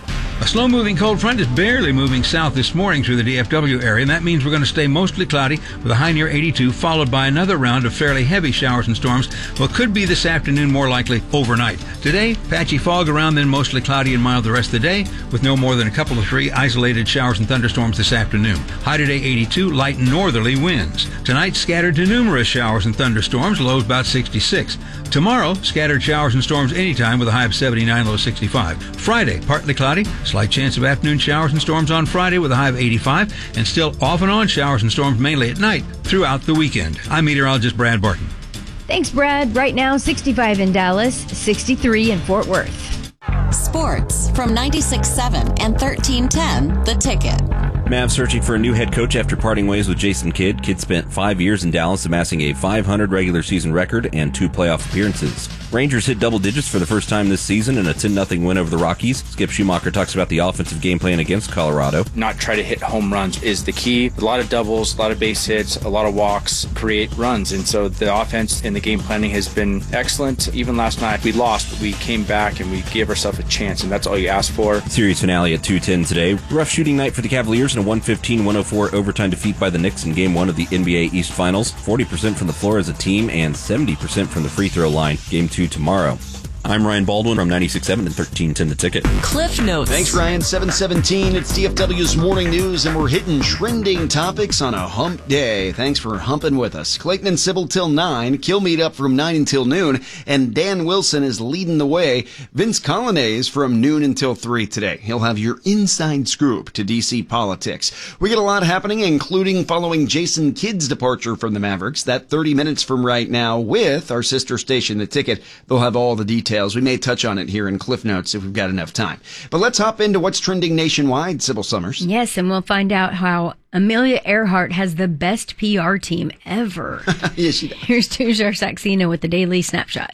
A slow-moving cold front is barely moving south this morning through the D F W area, and that means we're going to stay mostly cloudy with a high near eighty-two, followed by another round of fairly heavy showers and storms. What could be this afternoon more likely overnight. Today, patchy fog around, then mostly cloudy and mild the rest of the day, with no more than a couple of three isolated showers and thunderstorms this afternoon. High today eighty-two, light northerly winds. Tonight, scattered to numerous showers and thunderstorms, lows about sixty-six. Tomorrow, scattered showers and storms anytime with a high of seventy-nine, low sixty-five. Friday, partly cloudy, slight chance of afternoon showers and storms on Friday with a high of eighty-five, and still off and on showers and storms mainly at night throughout the weekend. I'm meteorologist Brad Barton. Thanks, Brad. Right now, sixty-five in Dallas, sixty-three in Fort Worth. Sports from ninety-six point seven and thirteen ten The Ticket. Mavs searching for a new head coach after parting ways with Jason Kidd. Kidd spent five years in Dallas, amassing a five hundred regular season record and two playoff appearances. Rangers hit double digits for the first time this season in a ten nothing win over the Rockies. Skip Schumacher talks about the offensive game plan against Colorado. Not try to hit home runs is the key. A lot of doubles, a lot of base hits, a lot of walks create runs. And so the offense and the game planning has been excellent. Even last night we lost, but we came back and we gave ourselves a chance, and that's all you ask for. Series finale at two ten today. Rough shooting night for the Cavaliers in a one fifteen one oh four overtime defeat by the Knicks in game one of the N B A East Finals. forty percent from the floor as a team and seventy percent from the free throw line. Game two tomorrow. I'm Ryan Baldwin from ninety-six point seven and thirteen ten The Ticket. Cliff Notes. Thanks, Ryan. seven seventeen. It's D F W's Morning News, and we're hitting trending topics on a hump day. Thanks for humping with us. Clayton and Sybil till nine. Kilmeade up from nine until noon. And Dan Wilson is leading the way. Vince Colonnese from noon until three today. He'll have your inside scoop to D C politics. We get a lot happening, including following Jason Kidd's departure from the Mavericks. That thirty minutes from right now with our sister station, The Ticket. They'll have all the details. We may touch on it here in Cliff Notes if we've got enough time. But let's hop into what's trending nationwide, Sybil Summers. Yes, and we'll find out how Amelia Earhart has the best P R team ever. Yes, she does. Here's Tushar Saxena with the Daily Snapshot.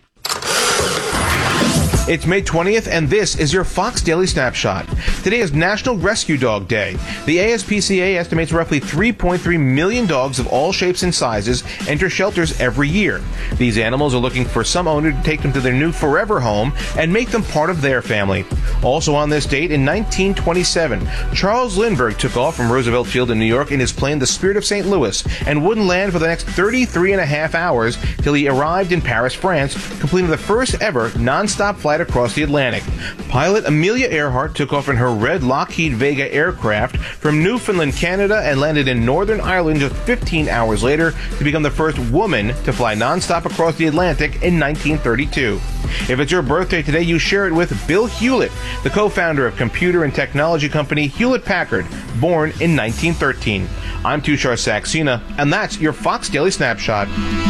It's May twentieth, and this is your Fox Daily Snapshot. Today is National Rescue Dog Day. The A S P C A estimates roughly three point three million dogs of all shapes and sizes enter shelters every year. These animals are looking for some owner to take them to their new forever home and make them part of their family. Also on this date, in nineteen twenty-seven, Charles Lindbergh took off from Roosevelt Field in New York in his plane, the Spirit of Saint Louis, and wouldn't land for the next thirty-three and a half hours till he arrived in Paris, France, completing the first ever non-stop flight flight across the Atlantic. Pilot Amelia Earhart took off in her red Lockheed Vega aircraft from Newfoundland, Canada, and landed in Northern Ireland just fifteen hours later to become the first woman to fly nonstop across the Atlantic in nineteen thirty-two. If it's your birthday today, you share it with Bill Hewlett, the co-founder of computer and technology company Hewlett-Packard, born in nineteen thirteen. I'm Tushar Saxena, and that's your Fox Daily Snapshot.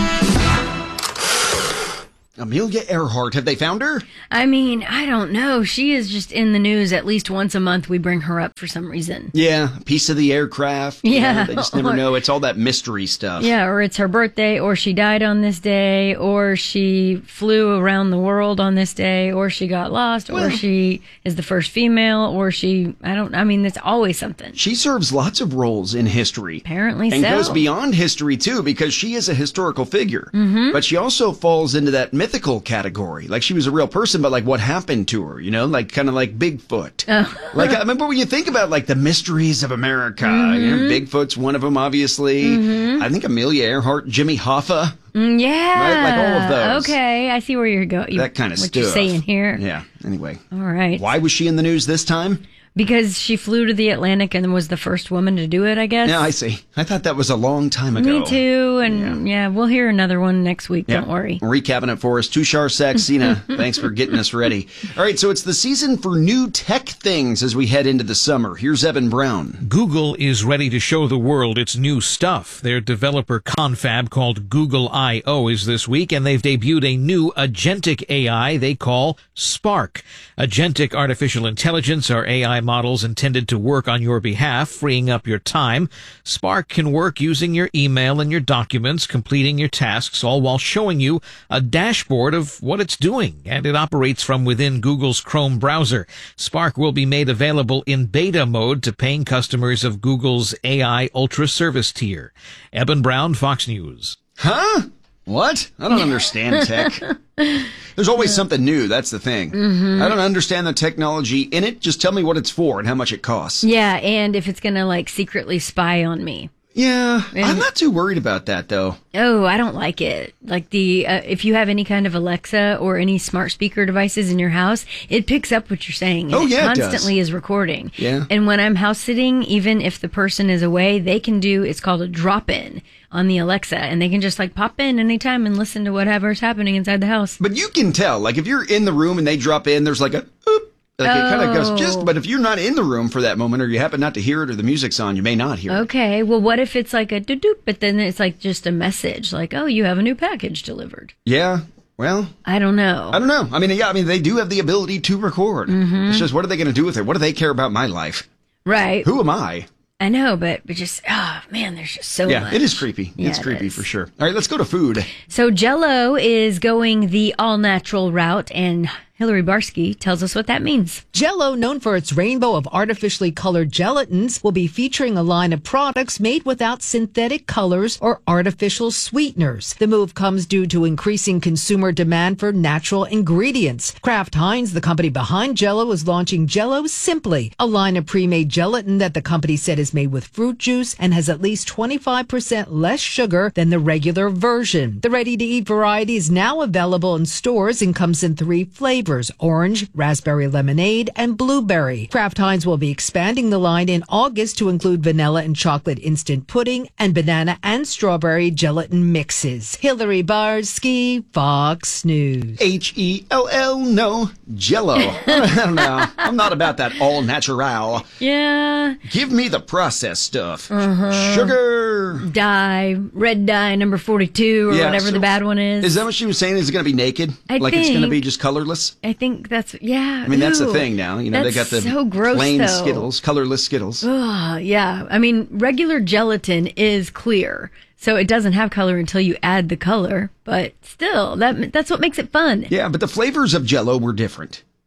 Amelia Earhart, have they found her? I mean, I don't know. She is just in the news at least once a month. We bring her up for some reason. Yeah, a piece of the aircraft. You Yeah. know, they just never know. It's all that mystery stuff. Yeah, or it's her birthday, or she died on this day, or she flew around the world on this day, or she got lost, or she is the first female, or she, I don't, I mean, it's always something. She serves lots of roles in history. Apparently and so. goes beyond history, too, because she is a historical figure. Mhm. But she also falls into that mythical category. Like, she was a real person, but, like, what happened to her, you know? Like, kind of like Bigfoot. Oh. Like, I remember when you think about, like, the mysteries of America. Mhm. You know, Bigfoot's one of them, obviously. Mhm. I think Amelia Earhart, Jimmy Hoffa. Mm, yeah. Right? Like all of those. Okay, I see where you're going. That kind of what stuff. you're saying here. Yeah, anyway. All right. Why was she in the news this time? Because she flew to the Atlantic and was the first woman to do it, I guess. Yeah, I see. I thought that was a long time ago. Me too. And yeah. yeah, we'll hear another one next week. Yeah. Don't worry. Recapping it for us, Tushar Saxena. Thanks for getting us ready. All right, so it's the season for new tech things as we head into the summer. Here's Evan Brown. Google is ready to show the world its new stuff. Their developer confab called Google I O is this week, and they've debuted a new agentic A I they call Spark. Agentic artificial intelligence are A I models intended to work on your behalf, freeing up your time. Spark can work using your email and your documents, completing your tasks, all while showing you a dashboard of what it's doing, and it operates from within Google's Chrome browser. Spark will be made available in beta mode to paying customers of Google's A I Ultra Service tier. Eben Brown, Fox News. Huh? What? I don't understand tech. There's always something new. That's the thing. Mhm. I don't understand the technology in it. Just tell me what it's for and how much it costs. Yeah, and if it's going to like secretly spy on me. Yeah, And- I'm not too worried about that, though. Oh, I don't like it. Like the, uh, if you have any kind of Alexa or any smart speaker devices in your house, it picks up what you're saying. and Oh, yeah, it it does. constantly is recording. Yeah. And when I'm house sitting, even if the person is away, they can do, it's called a drop in on the Alexa, and they can just like pop in anytime and listen to whatever's happening inside the house. But you can tell, like, if you're in the room and they drop in, there's like a, oop, like it kind of goes Oh. just, but if you're not in the room for that moment or you happen not to hear it or the music's on, you may not hear it. Okay, well, what if it's like a doo doop, but then it's like just a message, like, oh, you have a new package delivered. Yeah, well. I don't know. I don't know. I mean, yeah, I mean, they do have the ability to record. Mhm. It's just, what are they going to do with it? What do they care about my life? Right. Who am I? I know, but, but just, oh, man, there's just so yeah, much. it is creepy. Yeah, it's it creepy is. for sure. All right, let's go to food. So Jell-O is going the all-natural route, and Hillary Barsky tells us what that means. Jell-O, known for its rainbow of artificially colored gelatins, will be featuring a line of products made without synthetic colors or artificial sweeteners. The move comes due to increasing consumer demand for natural ingredients. Kraft Heinz, the company behind Jell-O, is launching Jell-O Simply, a line of pre-made gelatin that the company said is made with fruit juice and has at least twenty-five percent less sugar than the regular version. The ready-to-eat variety is now available in stores and comes in three flavors: orange, raspberry lemonade, and blueberry. Kraft Heinz will be expanding the line in August to include vanilla and chocolate instant pudding and banana and strawberry gelatin mixes. Hillary Barsky, Fox News. H E L L, no, Jell-O. I don't know. I'm not about that all natural. Yeah. Give me the processed stuff. Uh-huh. Sugar. Dye, red dye, number forty-two, or Yeah, whatever so the bad one is. Is that what she was saying? Is it going to be naked? I like it's going to think- be just colorless? I think that's, yeah. I mean, that's the Ooh. thing now. You know, That's they got the so gross, plain though. Skittles, colorless Skittles. Ugh, yeah. I mean, regular gelatin is clear, so it doesn't have color until you add the color. But still, that that's what makes it fun. Yeah, but the flavors of Jell-O were different.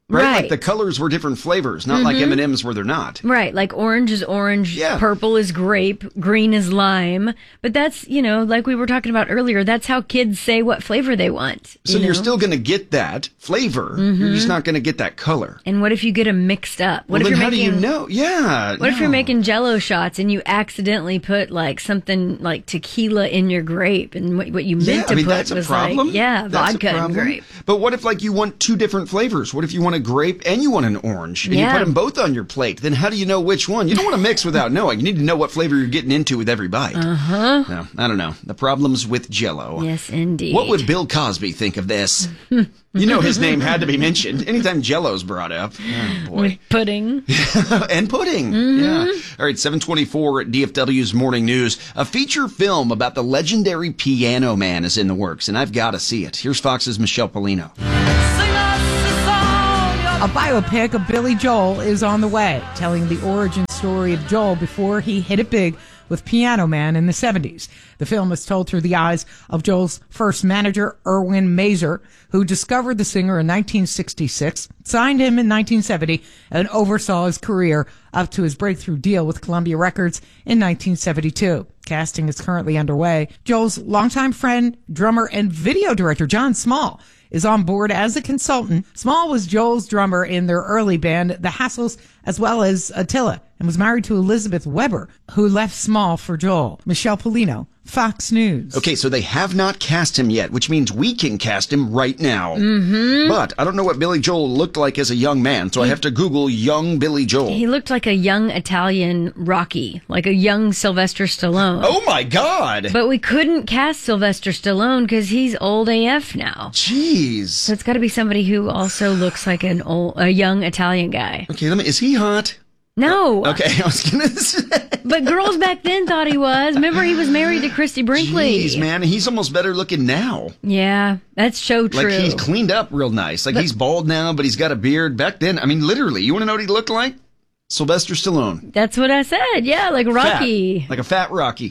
Right? Right. Like the colors were different flavors, not like Mhm. M and M's where they're not. Right, like orange is orange, Yeah. purple is grape, green is lime. But that's, you know, like we were talking about earlier, that's how kids say what flavor they want. So you you're know? still going to get that flavor. You're just Mhm. not going to get that color. And what if you get them mixed up? What well, if then you're how making do you know? Yeah. What if you're no. making Jello shots and you accidentally put like something like tequila in your grape, and what, what you meant Yeah, to I mean, put that's a was problem. like yeah, That's a vodka and problem. grape. But what if, like, you want two different flavors? What if you want a grape and you want an orange, and Yeah. you put them both on your plate? Then how do you know which one? You don't want to mix without knowing. You need to know what flavor you're getting into with every bite. Uh huh. No, I don't know. The problems with Jell-O. Yes, indeed. What would Bill Cosby think of this? You know his name had to be mentioned anytime Jell-O's brought up. Oh, boy. With pudding. And pudding. Mhm. Yeah. All right, seven twenty-four at D F W's Morning News. A feature film about the legendary Piano Man is in the works, and I've got to see it. Here's Fox's Michelle Polino. A biopic of Billy Joel is on the way, telling the origin story of Joel before he hit it big with Piano Man in the seventies. The film is told through the eyes of Joel's first manager, Erwin Mazer, who discovered the singer in nineteen sixty-six, signed him in nineteen seventy, and oversaw his career up to his breakthrough deal with Columbia Records in nineteen seventy-two. Casting is currently underway. Joel's longtime friend, drummer, and video director, John Small, is on board as a consultant. Small was Joel's drummer in their early band, The Hassles, as well as Attila, and was married to Elizabeth Weber, who left Small for Joel. Michelle Polino, Fox News. Okay, so they have not cast him yet, which means we can cast him right now. Mm-hmm. But I don't know what Billy Joel looked like as a young man, so I have to Google young Billy Joel. He looked like a young Italian Rocky, like a young Sylvester Stallone. Oh my God! But we couldn't cast Sylvester Stallone because he's old A F now. Jeez. So it's got to be somebody who also looks like an old, a young Italian guy. Okay, let me. Is he hot? No. Okay, I was gonna say. But girls back then thought he was. Remember, he was married to Christy Brinkley. Jeez, man, he's almost better looking now. Yeah, that's so true. Like he's cleaned up real nice. Like But- he's bald now, but he's got a beard. Back then, I mean, literally, you want to know what he looked like? Sylvester Stallone. That's what I said. Yeah, like Rocky. Fat. Like a fat Rocky.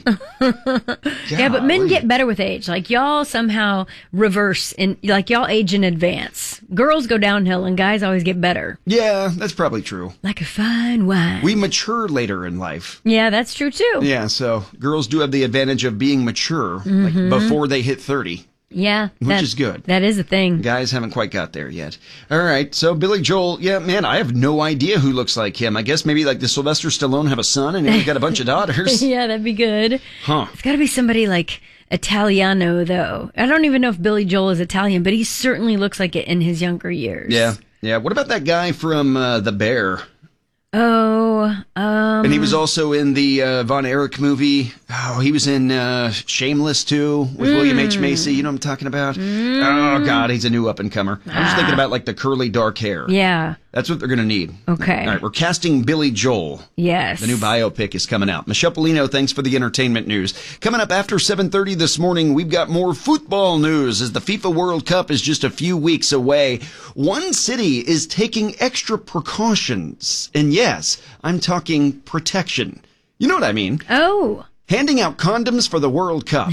Yeah, but men get better with age. Like y'all somehow reverse and like y'all age in advance. Girls go downhill and guys always get better. Yeah, that's probably true. Like a fine wine. We mature later in life. Yeah, that's true too. Yeah, so girls do have the advantage of being mature like Mhm. before they hit thirty. Yeah, Which that- is good. That is a thing. Guys haven't quite got there yet. All right, so Billy Joel, yeah, man, I have no idea who looks like him. I guess maybe like the Sylvester Stallone have a son and he's got a bunch of daughters. Yeah, that'd be good. Huh. It's got to be somebody like Italiano, though. I don't even know if Billy Joel is Italian, but he certainly looks like it in his younger years. Yeah, yeah. What about that guy from uh, The Bear? Oh, um. And he was also in the uh, Von Erich movie. Oh, he was in uh, Shameless too with Mm. William H. Macy. You know what I'm talking about? Oh God, he's a new up and comer. I'm just thinking about like the curly dark hair. Yeah. That's what they're going to need. Okay. All right, we're casting Billy Joel. Yes. The new biopic is coming out. Michelle Polino, thanks for the entertainment news. Coming up after seven thirty this morning, we've got more football news as the FIFA World Cup is just a few weeks away. One city is taking extra precautions. And yes, I'm talking protection. You know what I mean? Oh. Handing out condoms for the World Cup.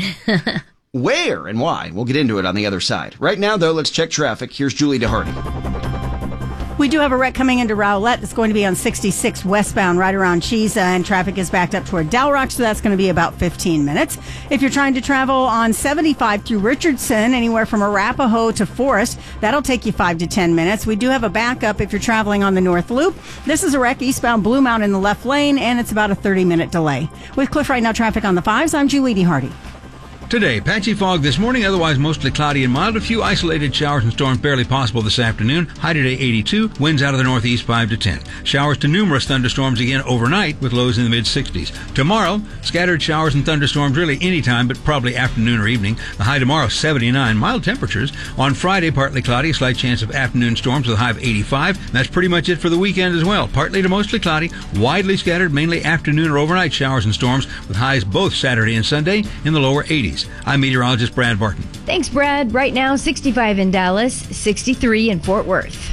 Where and why? We'll get into it on the other side. Right now, though, let's check traffic. Here's Julie DeHardy. We do have a wreck coming into Rowlett. It's going to be on sixty-six westbound right around Cheesa, and traffic is backed up toward Dalrock, so that's going to be about fifteen minutes. If you're trying to travel on seventy-five through Richardson, anywhere from Arapahoe to Forest, that'll take you five to ten minutes. We do have a backup if you're traveling on the North Loop. This is a wreck eastbound Blue Mountain in the left lane, and it's about a thirty-minute delay. With Cliff Right Now traffic on the fives, I'm Julie DeHardy. Today, patchy fog this morning, otherwise mostly cloudy and mild. A few isolated showers and storms barely possible this afternoon. High today eighty-two, winds out of the northeast five to ten. Showers to numerous thunderstorms again overnight with lows in the mid-sixties. Tomorrow, scattered showers and thunderstorms really anytime, but probably afternoon or evening. The high tomorrow seventy-nine, mild temperatures. On Friday, partly cloudy, a slight chance of afternoon storms with a high of eighty-five. That's pretty much it for the weekend as well. Partly to mostly cloudy, widely scattered, mainly afternoon or overnight showers and storms with highs both Saturday and Sunday in the lower eighties. I'm meteorologist Brad Barton. Thanks, Brad. Right now, sixty-five in Dallas, sixty-three in Fort Worth.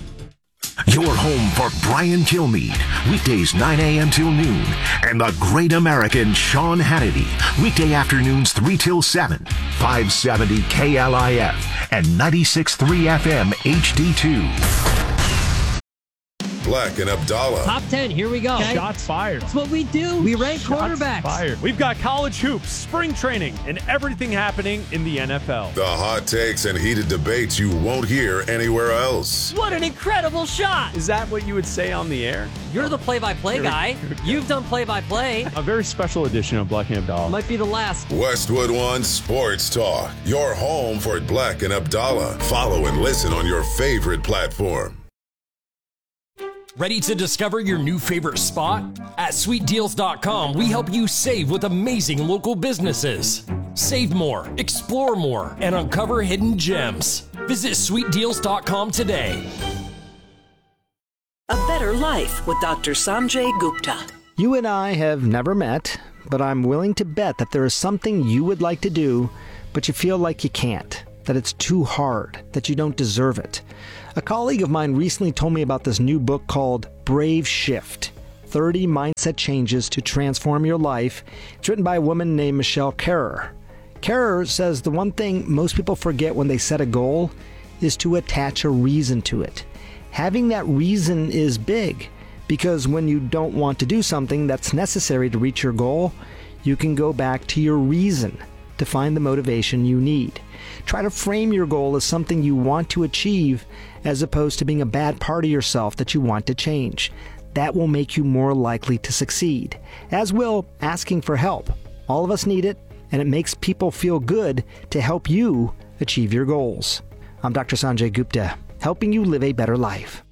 Your home for Brian Kilmeade, weekdays nine a.m. till noon, and the great American Sean Hannity, weekday afternoons three till seven, five seventy K L I F and ninety-six point three F M H D two. Black and Abdallah. Top ten, here we go. Okay. Shots fired. That's what we do. We rank Shots quarterbacks. Fired. We've got college hoops, spring training, and everything happening in the N F L. The hot takes and heated debates you won't hear anywhere else. What an incredible shot. Is that what you would say on the air? You're the play-by-play guy. You've done play-by-play. A very special edition of Black and Abdallah. Might be the last. Westwood One Sports Talk. Your home for Black and Abdallah. Follow and listen on your favorite platform. Ready to discover your new favorite spot? At sweet deals dot com, we help you save with amazing local businesses. Save more, explore more, and uncover hidden gems. Visit sweet deals dot com today. A Better Life with Doctor Sanjay Gupta. You and I have never met, but I'm willing to bet that there is something you would like to do, but you feel like you can't, that it's too hard, that you don't deserve it. A colleague of mine recently told me about this new book called Brave Shift, thirty Mindset Changes to Transform Your Life. It's written by a woman named Michelle Kerrer. Kerrer says the one thing most people forget when they set a goal is to attach a reason to it. Having that reason is big, because when you don't want to do something that's necessary to reach your goal, you can go back to your reason to find the motivation you need. Try to frame your goal as something you want to achieve as opposed to being a bad part of yourself that you want to change. That will make you more likely to succeed, as will asking for help. All of us need it, and it makes people feel good to help you achieve your goals. I'm Doctor Sanjay Gupta, helping you live a better life.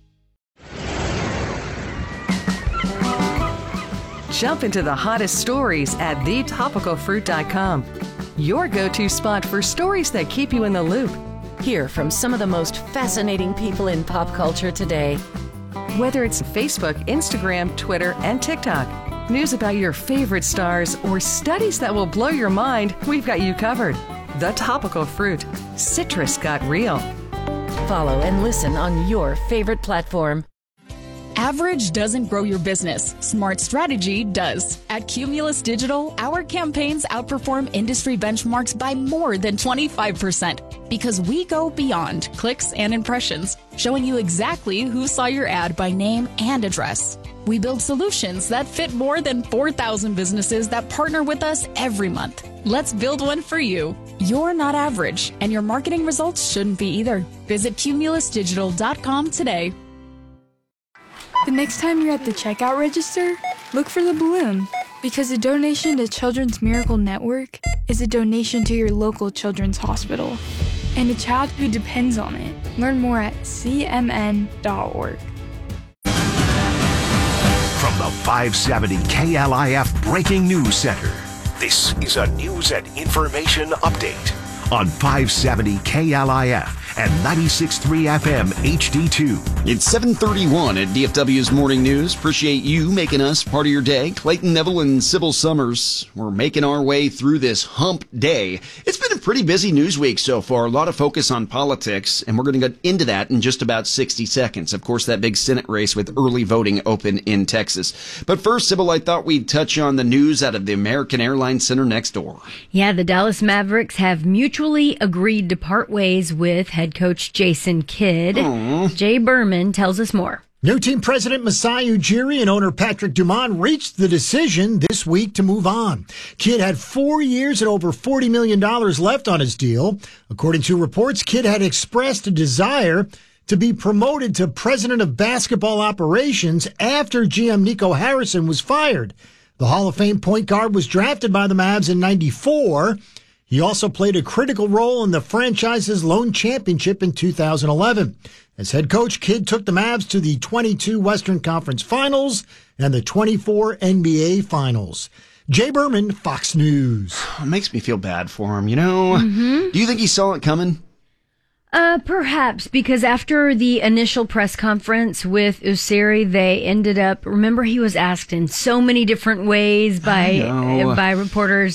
Jump into the hottest stories at the topical fruit dot com. Your go-to spot for stories that keep you in the loop. Hear from some of the most fascinating people in pop culture today. Whether it's Facebook, Instagram, Twitter, and TikTok, news about your favorite stars, or studies that will blow your mind, we've got you covered. The Topical Fruit. Citrus got real. Follow and listen on your favorite platform. Average doesn't grow your business. Smart strategy does. At Cumulus Digital, our campaigns outperform industry benchmarks by more than twenty-five percent because we go beyond clicks and impressions, showing you exactly who saw your ad by name and address. We build solutions that fit more than four thousand businesses that partner with us every month. Let's build one for you. You're not average, and your marketing results shouldn't be either. Visit cumulus digital dot com today. The next time you're at the checkout register, look for the balloon, because a donation to Children's Miracle Network is a donation to your local children's hospital and a child who depends on it. Learn more at c m n dot org. From the five seventy K L I F Breaking News Center, this is a news and information update on five seventy K L I F and ninety-six point three F M H D two. It's seven thirty-one at D F W's Morning News. Appreciate you making us part of your day. Clayton Neville and Sybil Summers. We're making our way through this hump day. It's been a pretty busy news week so far. A lot of focus on politics, and we're going to get into that in just about sixty seconds. Of course, that big Senate race with early voting open in Texas. But first, Sybil, I thought we'd touch on the news out of the American Airlines Center next door. Yeah, the Dallas Mavericks have mutually agreed to part ways with head coach Jason Kidd. Aww. Jay Berman tells us more. New team president Masai Ujiri and owner Patrick Dumont reached the decision this week to move on. Kidd had four years and over forty million dollars left on his deal. According to reports, Kidd had expressed a desire to be promoted to president of basketball operations after G M Nico Harrison was fired. The Hall of Fame point guard was drafted by the Mavs in ninety-four. He also played a critical role in the franchise's lone championship in two thousand eleven. As head coach, Kidd took the Mavs to the twenty-two Western Conference Finals and the twenty-four N B A Finals. Jay Berman, Fox News. It makes me feel bad for him, you know? Mm-hmm. Do you think he saw it coming? Uh, perhaps, because after the initial press conference with Usiri, they ended up, remember he was asked in so many different ways by uh, by reporters,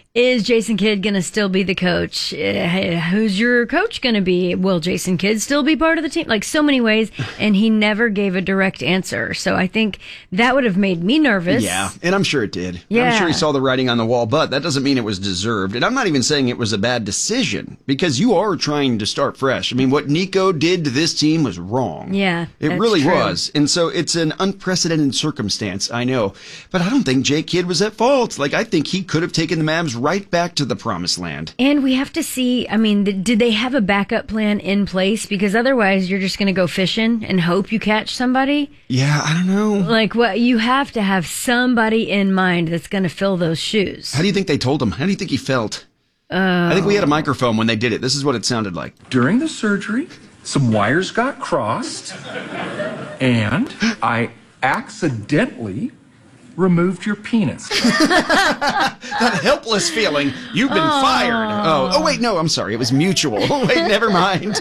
Is Jason Kidd going to still be the coach? Uh, who's your coach going to be? Will Jason Kidd still be part of the team? Like so many ways, and he never gave a direct answer. So I think that would have made me nervous. Yeah, and I'm sure it did. Yeah. I'm sure he saw the writing on the wall, but that doesn't mean it was deserved. And I'm not even saying it was a bad decision, because you are trying to start fresh. I mean, what Nico did to this team was wrong. Yeah, It that's really true. was. And so it's an unprecedented circumstance, I know. But I don't think Jay Kidd was at fault. Like, I think he could have taken the Mavs right back to the promised land. And we have to see, I mean, th- did they have a backup plan in place? Because otherwise you're just going to go fishing and hope you catch somebody. Yeah, I don't know. Like, what you have to have somebody in mind that's going to fill those shoes. How do you think they told him? How do you think he felt? Uh, I think we had a microphone when they did it. This is what it sounded like. During the surgery, some wires got crossed, and I accidentally removed your penis. That helpless feeling. You've been Oh. fired. Oh, oh wait, no, I'm sorry. It was mutual. Oh, wait, never mind.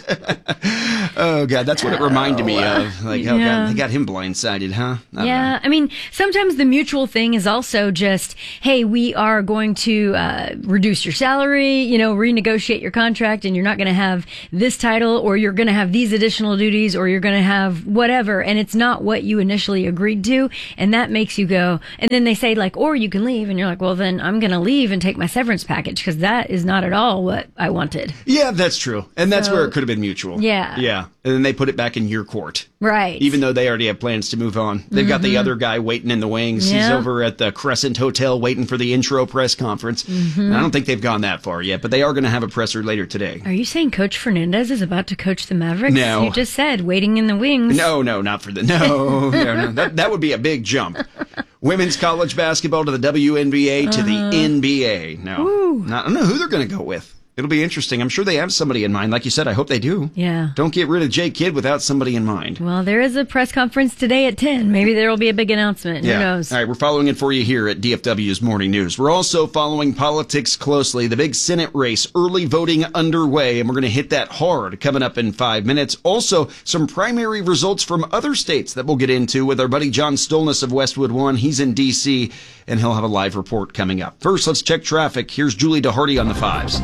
Oh, God, that's what it reminded me of. Like, oh, Yeah. God, they got him blindsided, huh? I don't Yeah, I mean, sometimes the mutual thing is also just, hey, we are going to uh, reduce your salary, you know, renegotiate your contract, and you're not going to have this title, or you're going to have these additional duties, or you're going to have whatever, and it's not what you initially agreed to, and that makes you go, and then they say, like, or you can leave, and you're like, well, then I'm going to leave and take my severance package, because that is not at all what I wanted. Yeah, that's true. And that's So- where it could have been mutual. Yeah. Yeah. And then they put it back in your court. Right. Even though they already have plans to move on. They've got the Mhm. other guy waiting in the wings. He's Yeah. over at the Crescent Hotel waiting for the intro press conference. Mhm. And I don't think they've gone that far yet, but they are going to have a presser later today. Are you saying Coach Fernandez is about to coach the Mavericks? No. You just said waiting in the wings. No, no, not for the no, no, no. That that would be a big jump. Women's college basketball to the W N B A to Uh-huh. the N B A. No, not, I don't know who they're going to go with. It'll be interesting. I'm sure they have somebody in mind. Like you said, I hope they do. Yeah. Don't get rid of Jay Kidd without somebody in mind. Well, there is a press conference today at ten. Maybe there will be a big announcement. Who knows? All right, we're following it for you here at D F W's Morning News. We're also following politics closely. The big Senate race, early voting underway, and we're going to hit that hard coming up in five minutes. Also, some primary results from other states that we'll get into with our buddy John Stolness of Westwood One. He's in D C, and he'll have a live report coming up. First, let's check traffic. Here's Julie DeHardy on the fives.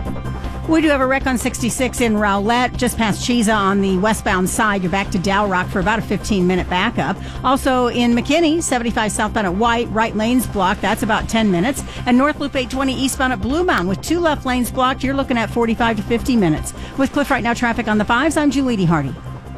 We do have a wreck on sixty-six in Rowlett, just past Chiza on the westbound side. You're back to Dow Rock for about a fifteen-minute backup. Also in McKinney, seventy-five southbound at White, right lanes blocked. That's about ten minutes. And North Loop eight twenty eastbound at Blue Mountain with two left lanes blocked. You're looking at forty-five to fifty minutes. With Cliff Right Now traffic on the fives, I'm Julie D. Hardy.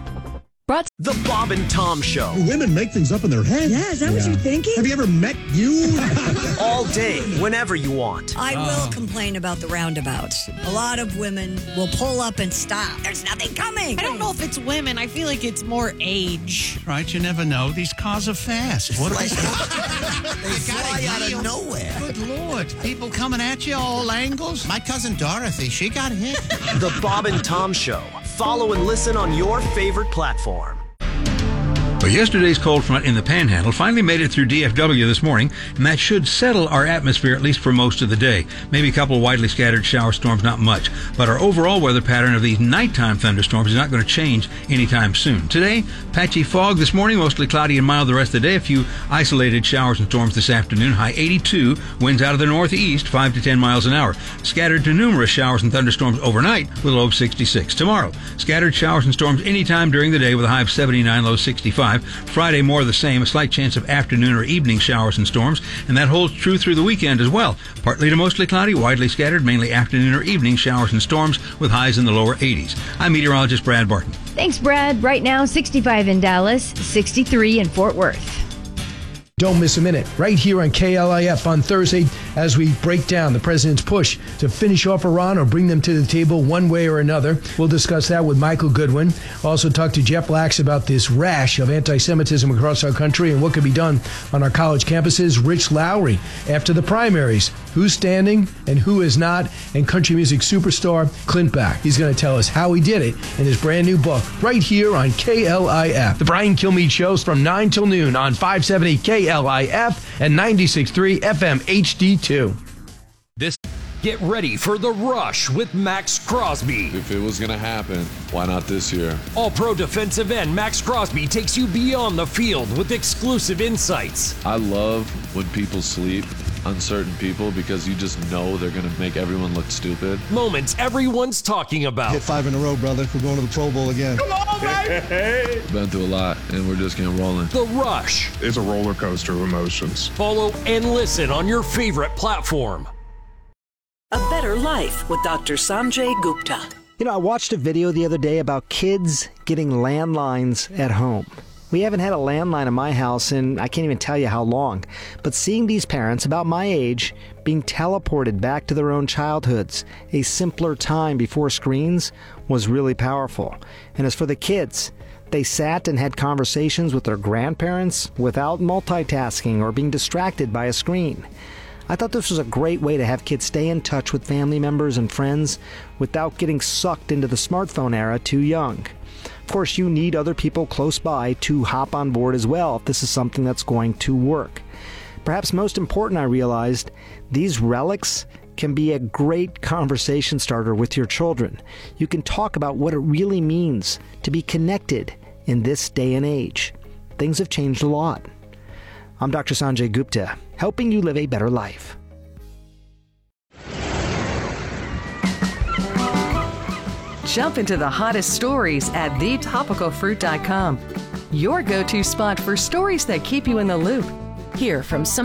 The Bob and Tom Show. Women make things up in their head. Yeah, is that what you're thinking? Have you ever met you? All day, whenever you want. I will complain about the roundabouts. A lot of women will pull up and stop. There's nothing coming. I don't know if it's women. I feel like it's more age. Right, you never know. These cars are fast. What They fly out of nowhere. Good Lord. People coming at you all angles. My cousin Dorothy, she got hit. The Bob and Tom Show. Follow and listen on your favorite platform. Well, yesterday's cold front in the Panhandle finally made it through D F W this morning, and that should settle our atmosphere at least for most of the day. Maybe a couple of widely scattered shower storms, not much. But our overall weather pattern of these nighttime thunderstorms is not going to change anytime soon. Today, patchy fog this morning, mostly cloudy and mild the rest of the day. A few isolated showers and storms this afternoon. High eighty-two, winds out of the northeast, five to ten miles an hour. Scattered to numerous showers and thunderstorms overnight with a low of sixty-six. Tomorrow, scattered showers and storms anytime during the day with a high of seventy-nine, low sixty-five. Friday, more of the same, a slight chance of afternoon or evening showers and storms, and that holds true through the weekend as well. Partly to mostly cloudy, widely scattered, mainly afternoon or evening showers and storms with highs in the lower eighties. I'm meteorologist Brad Barton. Thanks, Brad. Right now, sixty-five in Dallas, sixty-three in Fort Worth. Don't miss a minute right here on K L I F on Thursday as we break down the president's push to finish off Iran or bring them to the table one way or another. We'll discuss that with Michael Goodwin. Also talk to Jeff Lax about this rash of anti-Semitism across our country and what can be done on our college campuses. Rich Lowry, after the primaries, who's standing and who is not, and country music superstar Clint Back. He's going to tell us how he did it in his brand new book right here on K L I F. The Brian Kilmeade Show's from nine till noon on five seventy K L I F and ninety-six point three F M H D two. This Get ready for The Rush with Max Crosby. If it was going to happen, why not this year? All-pro defensive end Max Crosby takes you beyond the field with exclusive insights. I love when people sleep uncertain people because you just know they're going to make everyone look stupid. Moments everyone's talking about. Hit five in a row, brother. We're going to the Pro Bowl again. Come on, baby! Been through a lot, and we're just getting rolling. The Rush. It's a roller coaster of emotions. Follow and listen on your favorite platform. A Better Life with Doctor Sanjay Gupta. You know, I watched a video the other day about kids getting landlines at home. We haven't had a landline in my house in I can't even tell you how long. But seeing these parents about my age being teleported back to their own childhoods, a simpler time before screens, was really powerful. And as for the kids, they sat and had conversations with their grandparents without multitasking or being distracted by a screen. I thought this was a great way to have kids stay in touch with family members and friends without getting sucked into the smartphone era too young. Of course, you need other people close by to hop on board as well if this is something that's going to work. Perhaps most important, I realized, these relics can be a great conversation starter with your children. You can talk about what it really means to be connected in this day and age. Things have changed a lot. I'm Doctor Sanjay Gupta, helping you live a better life. Jump into the hottest stories at the topical fruit dot com. Your go-to spot for stories that keep you in the loop. Hear from some